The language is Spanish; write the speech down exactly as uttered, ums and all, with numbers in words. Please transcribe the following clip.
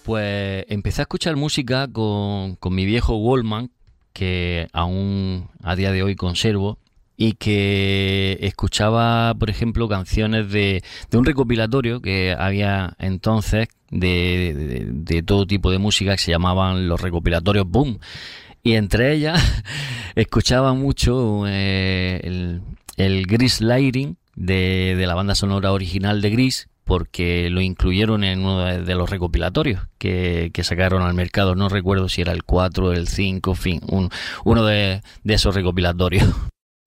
Pues empecé a escuchar música con, con mi viejo Walkman, que aún a día de hoy conservo, y que escuchaba, por ejemplo, canciones de, de un recopilatorio que había entonces de, de, de todo tipo de música que se llamaban los recopilatorios Boom. Y entre ellas escuchaba mucho eh, el, el Grease Lightning de, de la banda sonora original de Grease, porque lo incluyeron en uno de, de los recopilatorios que, que sacaron al mercado. No recuerdo si era el cuatro, el cinco, en fin, un, uno de, de esos recopilatorios.